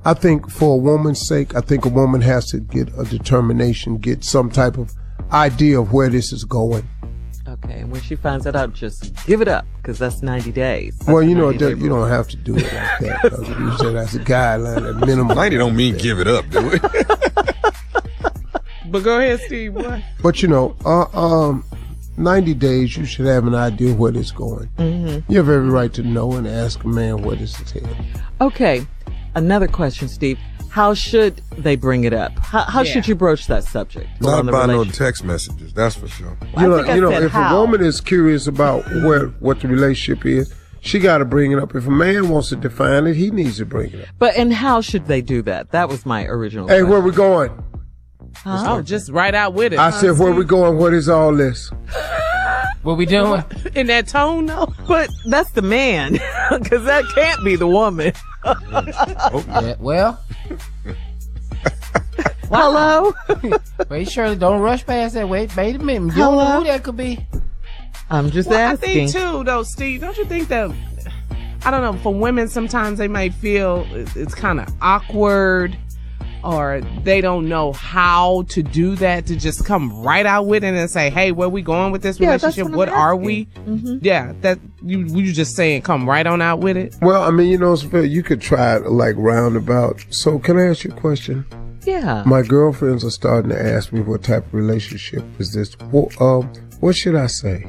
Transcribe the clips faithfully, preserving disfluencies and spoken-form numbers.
I think for a woman's sake, I think a woman has to get a determination, get some type of idea of where this is going. Okay, and when she finds that out, just give it up, because that's ninety days. That's well, you know, that, you don't have to do it like that. You said that's a guideline, a minimum. ninety don't mean give it up, do it? But go ahead, Steve. What? But, you know, uh, um, ninety days, you should have an idea where it's going. Mm-hmm. You have every right to know and ask a man where this is headed. Okay, another question, Steve. How should they bring it up? How, how Yeah. should you broach that subject? Not by no text messages, that's for sure. Well, you I know, think I you know said if how. a woman is curious about where what the relationship is, she got to bring it up. If a man wants to define it, he needs to bring it up. But, and how should they do that? That was my original Hey, question. where we going? Huh? Oh, just right out with it. I huh, said, where Steve? we going? What is all this? What we doing? In that tone, though? But that's the man, because that can't be the woman. Yeah, well, Hello? wait, Shirley, don't rush past that. Wait, wait a minute. You don't know who that could be. I'm just Well, I asking. think, too, though, Steve, don't you think that, I don't know, for women, sometimes they might feel it- it's kind of awkward, or they don't know how to do that, to just come right out with it and say, hey, where we going with this Yeah, that's relationship? what What I'm are asking. we? Mhm. Yeah, that you you just saying come right on out with it? Well, I mean, you know, you could try it like roundabout. So can I ask you a question? Yeah. My girlfriends are starting to ask me what type of relationship is this. Well, um, what should I say?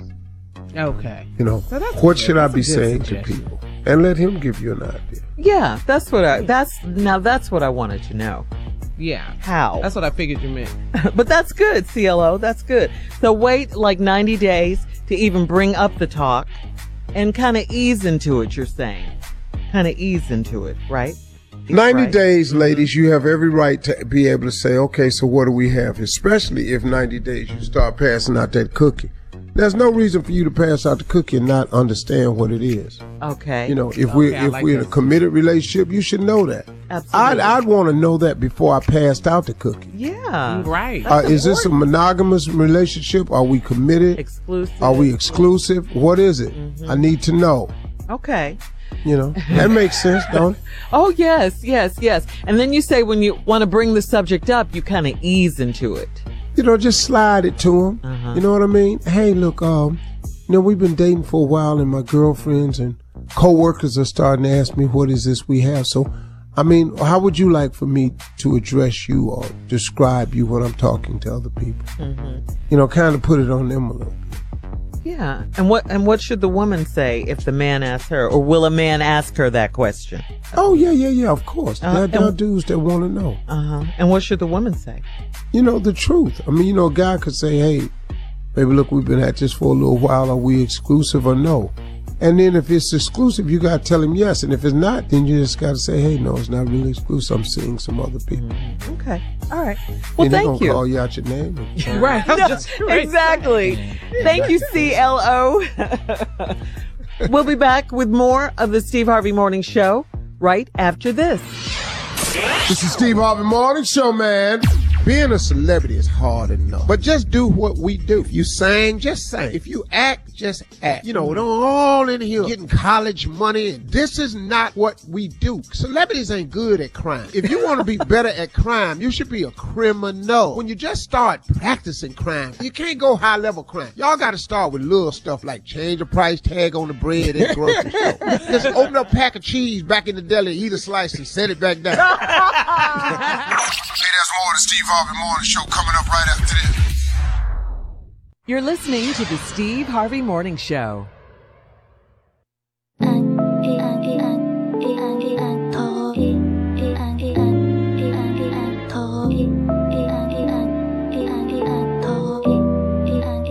Okay. You know, So that's what good. should I That's a be good saying to suggestion. people? And let him give you an idea. Yeah, that's what I, that's, now that's what I wanted to know. Yeah. How? That's what I figured you meant. But that's good, C L O. That's good. So wait like ninety days to even bring up the talk and kind of ease into it, you're saying. Kind of ease into it, right? ninety Right. days, ladies, you have every right to be able to say, okay, so what do we have? Especially if ninety days you start passing out that cookie. There's no reason for you to pass out the cookie and not understand what it is. Okay. You know, if we're Okay, I if like we're in a that. committed relationship, you should know that. Absolutely. I'd I'd want to know that before I passed out the cookie. Yeah. Right. Uh, is this a monogamous relationship? Are we committed? Exclusive. Are we exclusive? What is it? I need to know. Okay. You know, that makes sense, don't it? Oh, yes, yes, yes. And then you say when you want to bring the subject up, you kind of ease into it. You know, just slide it to him. Uh-huh. You know what I mean? Hey, look, um, you know, we've been dating for a while, and my girlfriends and coworkers are starting to ask me, what is this we have? So, I mean, how would you like for me to address you or describe you when I'm talking to other people? Mm-hmm. You know, kind of put it on them a little bit. Yeah. And what and what should the woman say if the man asks her, or will a man ask her that question? Oh, yeah, yeah, yeah, of course. Uh, there, there are and- dudes that want to know. Uh-huh. And what should the woman say? You know, the truth. I mean, you know, a guy could say, hey, baby, look, we've been at this for a little while. Are we exclusive or no? And then if it's exclusive, you got to tell him yes. And if it's not, then you just got to say, hey, no, it's not really exclusive. I'm seeing some other people. Okay. All right. Well, and they're thank gonna you. call you out your name. and- Right. I'm just right. Exactly. Thank you, C L O. We'll be back with more of the Steve Harvey Morning Show right after this. This is Steve Harvey Morning Show, man. Being a celebrity is hard enough, but just do what we do. If you sing, just sing. If you act, just act. You know, don't all in here getting college money. This is not what we do. Celebrities ain't good at crime. If you want to be better at crime, you should be a criminal. When you just start practicing crime, you can't go high level crime. Y'all got to start with little stuff like change the price tag on the bread at the grocery store. Just open up a pack of cheese back in the deli, eat a slice, and set it back down. Hey, there's more of the Steve Harvey Morning Show coming up right after this. You're listening to the Steve Harvey Morning Show.